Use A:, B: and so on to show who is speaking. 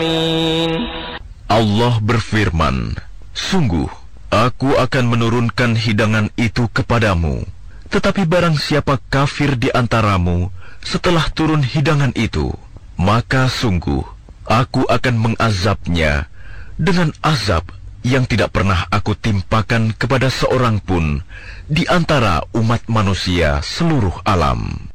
A: Allah berfirman, sungguh, aku akan menurunkan hidangan itu kepadamu. Tetapi barang siapa kafir di antaramu setelah turun hidangan itu, maka sungguh, aku akan mengazabnya dengan azab yang tidak pernah aku timpakan kepada seorang pun di antara umat manusia seluruh alam.